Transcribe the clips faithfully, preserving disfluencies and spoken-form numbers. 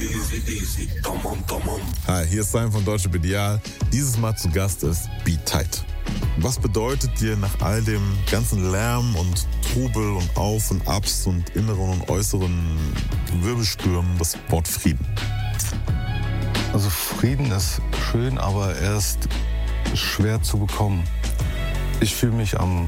Hi, hier ist Simon von Deutschrap Ideal. Dieses Mal zu Gast ist Beat Tight. Was bedeutet dir nach all dem ganzen Lärm und Trubel und Auf und Abs und inneren und äußeren Wirbelstürmen das Wort Frieden? Also Frieden ist schön, aber er ist schwer zu bekommen. Ich fühle mich am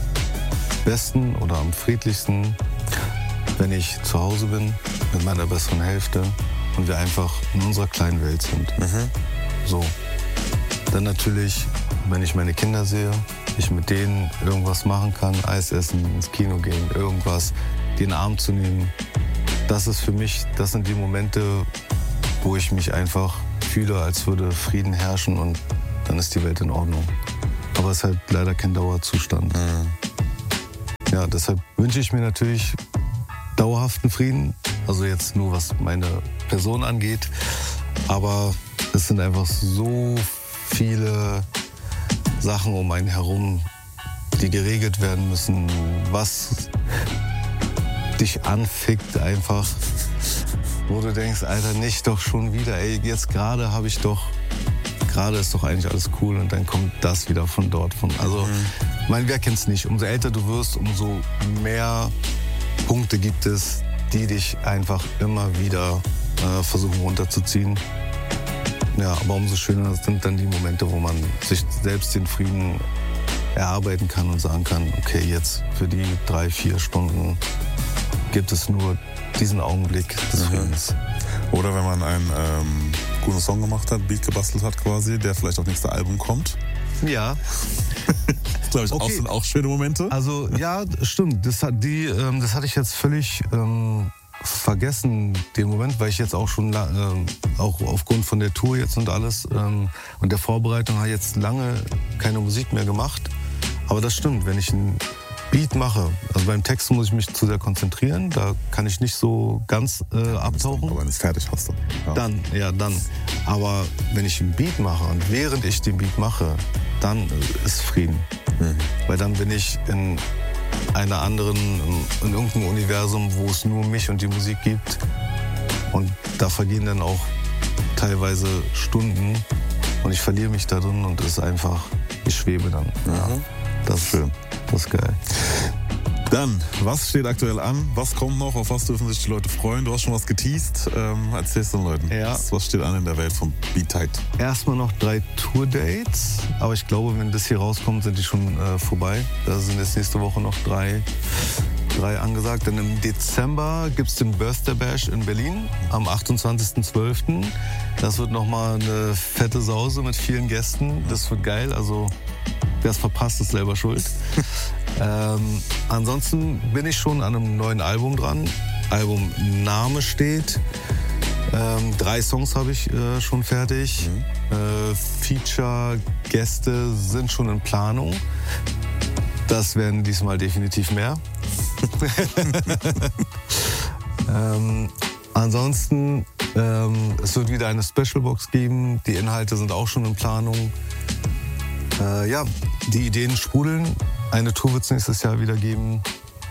besten oder am friedlichsten, wenn ich zu Hause bin mit meiner besseren Hälfte und wir einfach in unserer kleinen Welt sind. Mhm. So. Dann natürlich, wenn ich meine Kinder sehe, ich mit denen irgendwas machen kann, Eis essen, ins Kino gehen, irgendwas, die in den Arm zu nehmen. Das ist für mich, das sind die Momente, wo ich mich einfach fühle, als würde Frieden herrschen und dann ist die Welt in Ordnung. Aber es ist halt leider kein Dauerzustand. Mhm. Ja, deshalb wünsche ich mir natürlich dauerhaften Frieden. Also jetzt nur, was meine Person angeht. Aber es sind einfach so viele Sachen um einen herum, die geregelt werden müssen. Was dich anfickt einfach. Wo du denkst, Alter, nicht doch schon wieder. Ey, jetzt gerade habe ich doch, gerade ist doch eigentlich alles cool und dann kommt das wieder von dort. Von, also, mhm. mein, wer kennt's nicht? Umso älter du wirst, umso mehr Punkte gibt es, die dich einfach immer wieder äh, versuchen runterzuziehen. Ja, aber umso schöner sind dann die Momente, wo man sich selbst den Frieden erarbeiten kann und sagen kann, okay, jetzt für die drei, vier Stunden gibt es nur diesen Augenblick des Friedens. Oder wenn man einen ähm, guten Song gemacht hat, Beat gebastelt hat quasi, der vielleicht auf nächste Album kommt. Ja. Das glaube ich, okay. auch, sind auch schöne Momente. Also ja, stimmt. Das, hat die, ähm, das hatte ich jetzt völlig ähm, vergessen, den Moment, weil ich jetzt auch schon, ähm, auch aufgrund von der Tour jetzt und alles ähm, und der Vorbereitung habe ich jetzt lange keine Musik mehr gemacht. Aber das stimmt, wenn ich ein Beat mache. Also beim Text muss ich mich zu sehr konzentrieren, da kann ich nicht so ganz äh, abtauchen. Aber wenn es fertig hast du. Ja. Dann, ja, dann. Aber wenn ich einen Beat mache und während ich den Beat mache, dann ist Frieden. Mhm. Weil dann bin ich in einer anderen, in irgendeinem Universum, wo es nur mich und die Musik gibt. Und da vergehen dann auch teilweise Stunden und ich verliere mich da drin und es ist einfach, ich schwebe dann. Mhm. Ja, das ist schön. Das ist geil. Dann, was steht aktuell an? Was kommt noch? Auf was dürfen sich die Leute freuen? Du hast schon was geteased. Ähm, erzähl's den Leuten. Ja. Was, was steht an in der Welt von Beat Tight? Erstmal noch drei Tour-Dates. Aber ich glaube, wenn das hier rauskommt, sind die schon äh, vorbei. Da sind jetzt nächste Woche noch drei, drei angesagt. Dann im Dezember gibt es den Birthday Bash in Berlin am achtundzwanzigsten zwölften Das wird nochmal eine fette Sause mit vielen Gästen. Das wird geil. Also wer es verpasst, ist selber schuld. ähm, ansonsten bin ich schon an einem neuen Album dran. Albumname steht. Ähm, drei Songs habe ich äh, schon fertig. Mhm. Äh, Feature-Gäste sind schon in Planung. Das werden diesmal definitiv mehr. ähm, ansonsten, ähm, es wird wieder eine Specialbox geben. Die Inhalte sind auch schon in Planung. Äh, ja, die Ideen sprudeln. Eine Tour wird es nächstes Jahr wieder geben.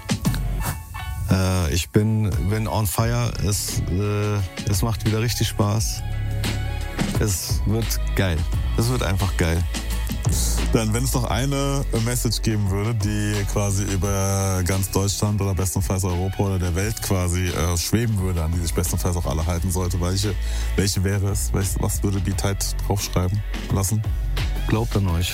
Äh, ich bin, bin on fire. Es, äh, es macht wieder richtig Spaß. Es wird geil. Es wird einfach geil. Dann, wenn es noch eine Message geben würde, die quasi über ganz Deutschland oder bestenfalls Europa oder der Welt quasi äh, schweben würde, an die sich bestenfalls auch alle halten sollte, welche, welche wäre es? Was würde Beat Tight draufschreiben lassen? Glaubt an euch.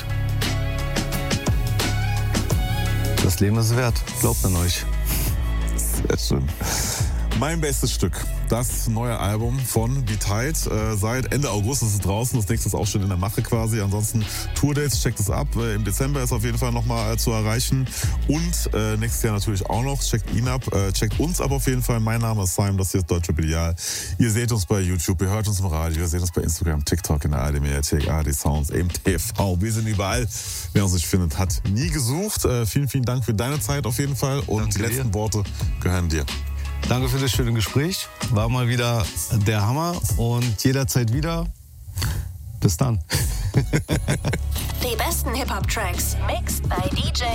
Das Leben ist wert. Glaubt an euch. Sehr schön. Mein bestes Stück, das neue Album von Beat Tight. Äh, seit Ende August ist es draußen, das nächste ist auch schon in der Mache quasi. Ansonsten Tourdates, checkt es ab. Äh, Im Dezember ist auf jeden Fall nochmal äh, zu erreichen. Und äh, nächstes Jahr natürlich auch noch. Checkt ihn ab, äh, checkt uns ab auf jeden Fall. Mein Name ist Simon, das hier ist Deutschrap Ideal. Ihr seht uns bei YouTube, ihr hört uns im Radio, ihr seht uns bei Instagram, TikTok, in der A R D-Mediathek, A R D Sounds, im T V. Wir sind überall. Wer uns nicht findet, hat nie gesucht. Äh, vielen, vielen Dank für deine Zeit auf jeden Fall. Und Danke die letzten dir. Worte gehören dir. Danke für das schöne Gespräch. War mal wieder der Hammer und jederzeit wieder. Bis dann. Die besten Hip-Hop-Tracks mixed by D J